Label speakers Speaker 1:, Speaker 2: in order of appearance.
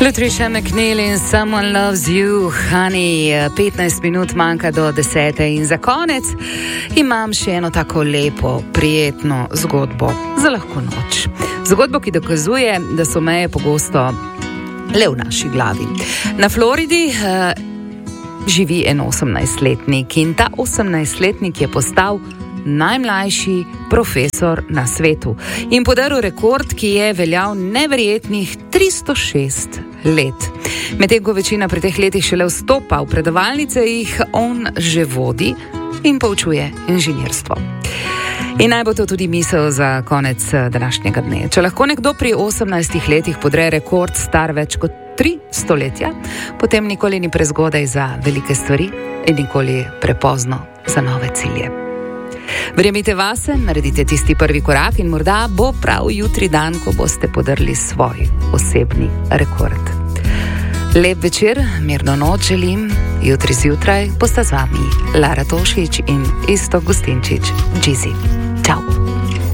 Speaker 1: Latricia McNeil in Someone Loves You, Honey. 15 minut manjka do 10. In za konec imam še eno tako lepo, prijetno zgodbo za lahko noč. Zgodbo, ki dokazuje, da so meje pogosto le v naši glavi. Na Floridi živi en 18-letnik in ta 18-letnik je postal najmlajši profesor na svetu in podaril rekord, ki je veljal neverjetnih 306 let. Medtem ko večina pri teh letih šele vstopa v predavalnice, jih on že vodi in poučuje inženirstvo. In naj bo to tudi misel za konec današnjega dne. Če lahko nekdo pri 18 letih podre rekord star več kot 3 stoletja, potem nikoli ni prezgodaj za velike stvari in nikoli prepozno za nove cilje. Verjemite vase, naredite tisti prvi korak in morda bo prav jutri dan, ko boste podrli svoj osebni rekord. Lep večer, mirno noč želim, jutri zjutraj bosta z vami Lara Tošič in Iztok Gustinčič, Džizi. Čau!